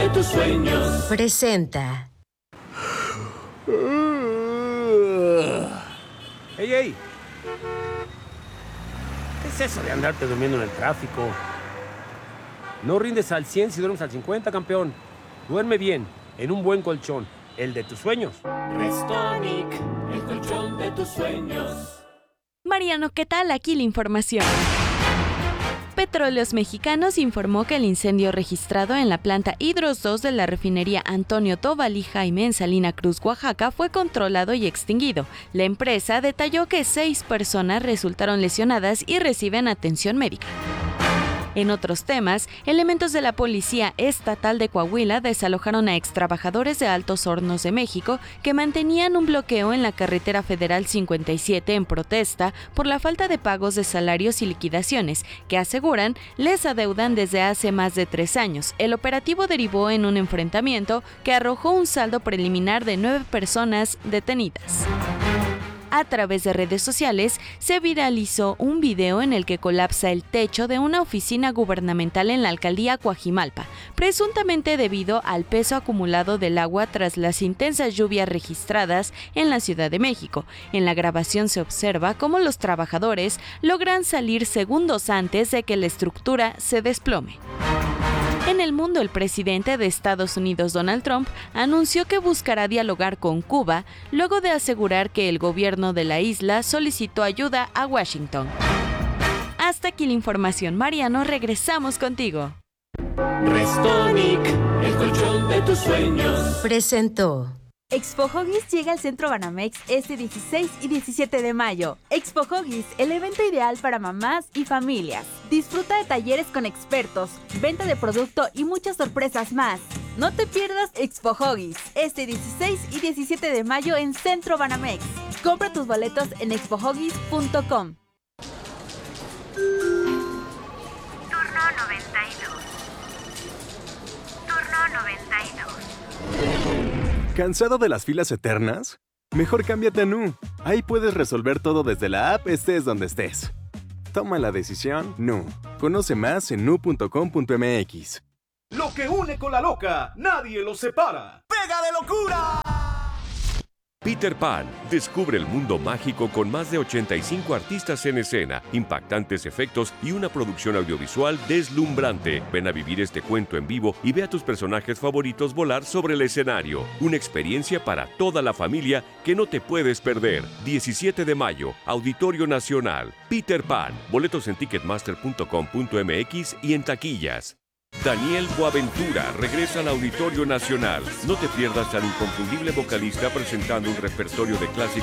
de tus sueños. Presenta. ¡Ey, ey! ¿Qué es eso de andarte durmiendo en el tráfico? No rindes al 100 si duermes al 50, campeón. Duerme bien, en un buen colchón, el de tus sueños. Restonic, el colchón de tus sueños. Mariano, ¿qué tal? Aquí la información. Petróleos Mexicanos informó que el incendio registrado en la planta Hidros 2 de la refinería Antonio Tobalí Jaime en Salina Cruz, Oaxaca, fue controlado y extinguido. La empresa detalló que 6 personas resultaron lesionadas y reciben atención médica. En otros temas, elementos de la Policía Estatal de Coahuila desalojaron a extrabajadores de Altos Hornos de México que mantenían un bloqueo en la carretera federal 57 en protesta por la falta de pagos de salarios y liquidaciones, que aseguran les adeudan desde hace más de 3 años. El operativo derivó en un enfrentamiento que arrojó un saldo preliminar de 9 personas detenidas. A través de redes sociales se viralizó un video en el que colapsa el techo de una oficina gubernamental en la alcaldía Coajimalpa, presuntamente debido al peso acumulado del agua tras las intensas lluvias registradas en la Ciudad de México. En la grabación se observa cómo los trabajadores logran salir segundos antes de que la estructura se desplome. En el mundo, el presidente de Estados Unidos, Donald Trump, anunció que buscará dialogar con Cuba luego de asegurar que el gobierno de la isla solicitó ayuda a Washington. Hasta aquí la información, Mariano, regresamos contigo. Restonic, el colchón de tus sueños. Presentó. Expo Huggies llega al Centro Banamex este 16 y 17 de mayo. Expo Huggies, el evento ideal para mamás y familias. Disfruta de talleres con expertos, venta de producto y muchas sorpresas más. No te pierdas Expo Huggies, este 16 y 17 de mayo en Centro Banamex. Compra tus boletos en expohuggies.com. Turno 92. ¿Cansado de las filas eternas? Mejor cámbiate a Nu. Ahí puedes resolver todo desde la app, estés donde estés. Toma la decisión Nu. Conoce más en nu.com.mx. Lo que une con la loca, nadie lo separa. ¡Pega de locura! Peter Pan descubre el mundo mágico con más de 85 artistas en escena, impactantes efectos y una producción audiovisual deslumbrante. Ven a vivir este cuento en vivo y ve a tus personajes favoritos volar sobre el escenario. Una experiencia para toda la familia que no te puedes perder. 17 de mayo, Auditorio Nacional. Peter Pan. Boletos en ticketmaster.com.mx y en taquillas. Daniel Boaventura regresa al Auditorio Nacional. No te pierdas al inconfundible vocalista presentando un repertorio de clásicos